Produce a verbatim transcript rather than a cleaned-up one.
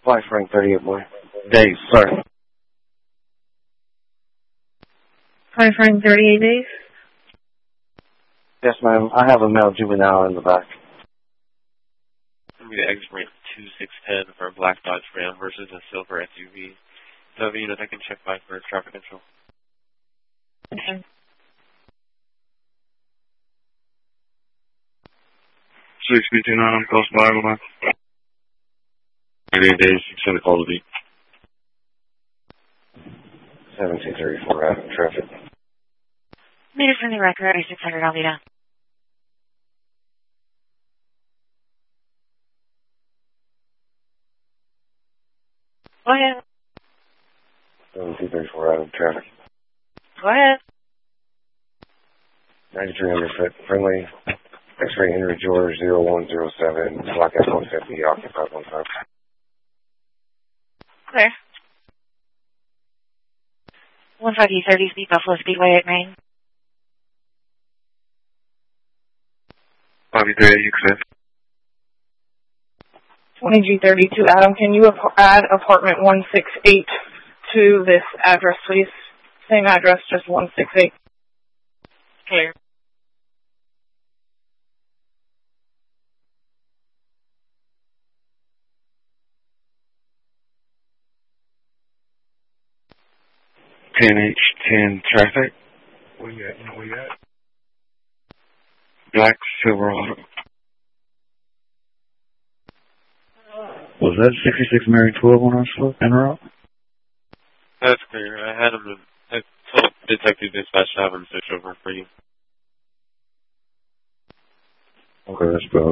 Fly Frank thirty-eight, boy. Days, sorry. Fly Frank thirty-eight days? Yes, ma'am. I have a male juvenile in the back. I'm going to exit ramp two six one zero for a black Dodge Ram versus a silver S U V. So, you know, I can check by for traffic control. Okay. six B two nine, I'm close by, hold on. thirty-eight days, send a call to the seventeen thirty-four out of traffic. Meter from the record, six hundred Alvita. Go ahead. seventeen thirty-four out of traffic. Go ahead. ninety-three hundred foot friendly. X-ray Henry George zero one zero seven. Block F one fifty, occupied one five. Clear. one five E thirty speed Buffalo Speedway at Maine. five three, you clear. twenty G thirty-two, Adam, can you ap- add apartment one six eight to this address, please? Same address, just one six eight. Clear. ten H ten traffic. Where you at? You know where you at? Black Silverado. Was that sixty-six Mary twelve on our slope en route? That's clear. I had him, I told Detective Dispatch to have him switch over for you. Okay, that's better.